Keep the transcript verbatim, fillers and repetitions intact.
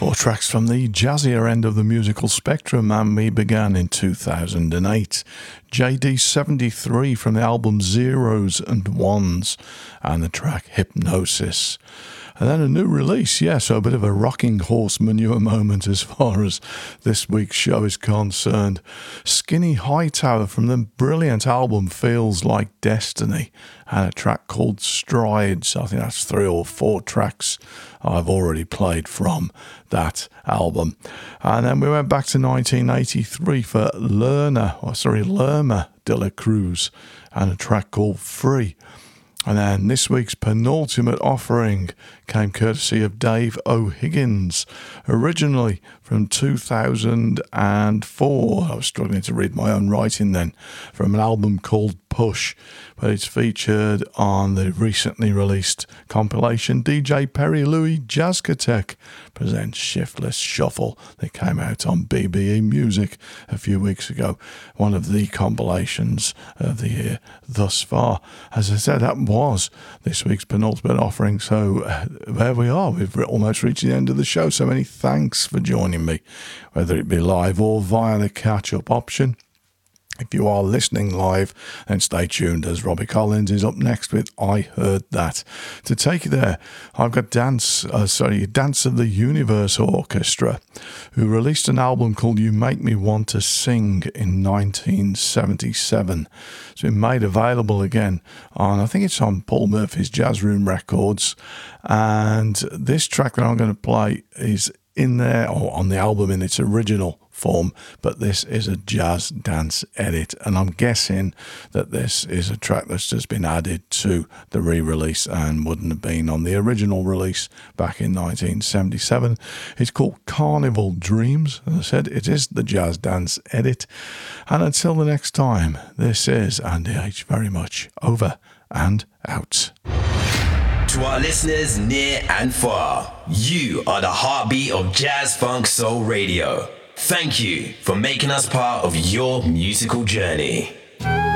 Four tracks from the jazzier end of the musical spectrum, and we began in two thousand eight. J D seventy-three from the album Zeros and Ones, and the track Hypnosis. And then a new release, yeah, so a bit of a rocking horse manure moment as far as this week's show is concerned. Skinny Hightower from the brilliant album Feels Like Destiny, and a track called Strides. I think that's three or four tracks I've already played from that album. And then we went back to nineteen eighty-three for Lerner, or sorry, Lerma de la Cruz, and a track called Free. And then this week's penultimate offering came courtesy of Dave O'Higgins, originally from two thousand four. I was struggling to read my own writing then, from an album called Push, but it's featured on the recently released compilation D J Perry Louie Jazzcotech presents Shiftless Shuffle that came out on B B E Music a few weeks ago, one of the compilations of the year thus far. As I said, that was this week's penultimate offering, so uh, there we are. We've almost reached the end of the show. So many thanks for joining me, whether it be live or via the catch-up option. If you are listening live, then stay tuned, as Robbie Collins is up next with I Heard That. To take you there, I've got Dance, uh, sorry, Dance of the Universe Orchestra, who released an album called You Make Me Want to Sing in nineteen seventy-seven. It's been made available again on, I think it's on Paul Murphy's Jazz Room Records, and this track that I'm going to play is in there, or on the album in its original form, but this is a jazz dance edit, and I'm guessing that this is a track that's just been added to the re-release and wouldn't have been on the original release back in nineteen seventy-seven. It's called Carnival Dreams. As I said, it is the jazz dance edit, and until the next time, this is Andy H. Very much over and out. To our listeners near and far, you are the heartbeat of Jazz Funk Soul Radio. Thank you for making us part of your musical journey.